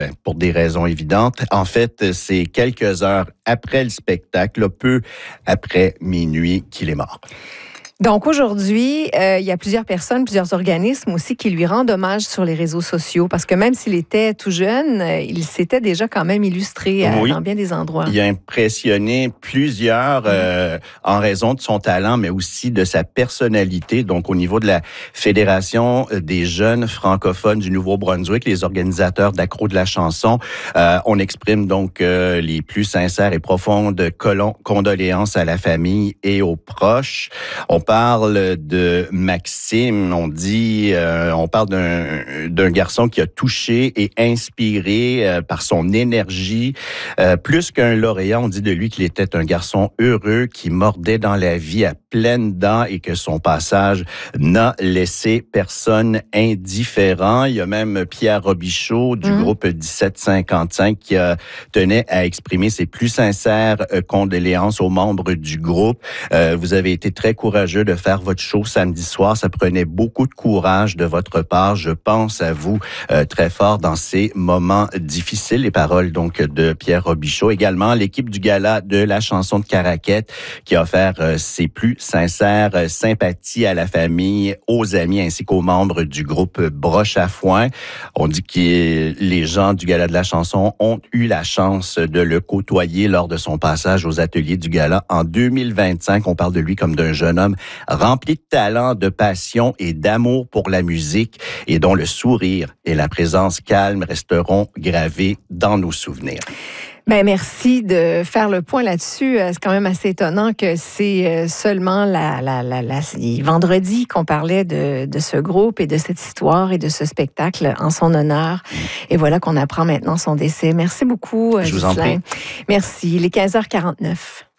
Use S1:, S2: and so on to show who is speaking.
S1: Pour des raisons évidentes. En fait, c'est quelques heures après le spectacle, peu après minuit, qu'il est mort.
S2: Donc aujourd'hui, il y a plusieurs personnes, plusieurs organismes aussi qui lui rendent hommage sur les réseaux sociaux parce que même s'il était tout jeune, il s'était déjà quand même illustré dans bien des endroits.
S1: Il a impressionné plusieurs en raison de son talent, mais aussi de sa personnalité. Donc au niveau de la Fédération des jeunes francophones du Nouveau-Brunswick, les organisateurs d'Accros de la chanson, on exprime donc les plus sincères et profondes condoléances à la famille et aux proches. On parle de Maxime, on parle d'un garçon qui a touché et inspiré par son énergie. Plus qu'un lauréat, on dit de lui qu'il était un garçon heureux qui mordait dans la vie à pleines dents et que son passage n'a laissé personne indifférent. Il y a même Pierre Robichaud du groupe 1755 qui tenait à exprimer ses plus sincères condoléances aux membres du groupe. Vous avez été très courageux de faire votre show samedi soir. Ça prenait beaucoup de courage de votre part. Je pense à vous très fort dans ces moments difficiles. Les paroles donc de Pierre Robichaud. Également, l'équipe du gala de la chanson de Caraquette qui a offert ses plus sincères sympathies à la famille, aux amis ainsi qu'aux membres du groupe Broche à Foin. On dit que les gens du gala de la chanson ont eu la chance de le côtoyer lors de son passage aux ateliers du gala en 2025. On parle de lui comme d'un jeune homme rempli de talent, de passion et d'amour pour la musique et dont le sourire et la présence calme resteront gravés dans nos souvenirs.
S2: Ben merci de faire le point là-dessus. C'est quand même assez étonnant que c'est seulement vendredi qu'on parlait de ce groupe et de cette histoire et de ce spectacle en son honneur. Et voilà qu'on apprend maintenant son décès. Merci beaucoup,
S1: Je vous en prie.
S2: Merci. Il est 15h49.